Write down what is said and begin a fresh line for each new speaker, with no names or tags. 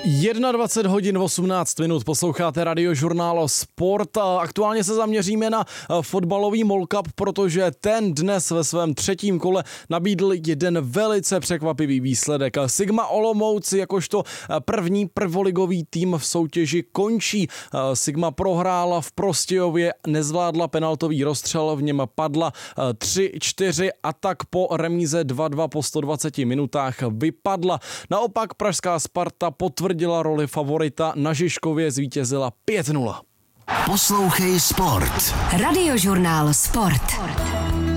21 hodin 18 minut, posloucháte Radiožurnál Sport. Aktuálně se zaměříme na fotbalový Mall Cup, protože ten dnes ve svém třetím kole nabídl jeden velice překvapivý výsledek. Sigma Olomouc jakožto první prvoligový tým v soutěži končí. Sigma prohrála v Prostějově, nezvládla penaltový rozstřel, v něm padla 3-4 a tak po remíze 2-2 po 120 minutách vypadla. Naopak pražská Sparta potvrdila roli favorita, na Žižkově zvítězila 5-0.
Poslouchej Sport.
Radiožurnál Sport.